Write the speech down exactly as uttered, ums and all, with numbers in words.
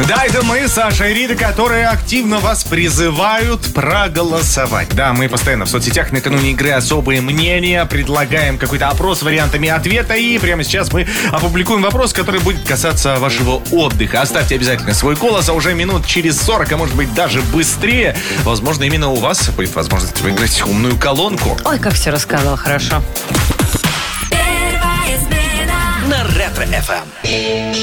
Да, это мы, Саша и Рита, которые активно вас призывают проголосовать. Да, мы постоянно в соцсетях накануне игры «Особые мнения» предлагаем какой-то опрос с вариантами ответа. И прямо сейчас мы опубликуем вопрос, который будет касаться вашего отдыха. Оставьте обязательно свой голос, а уже минут через сорок, а может быть даже быстрее, возможно, именно у вас будет возможность выиграть умную колонку. Ой, как все рассказал, хорошо. На Ретро-эф эм.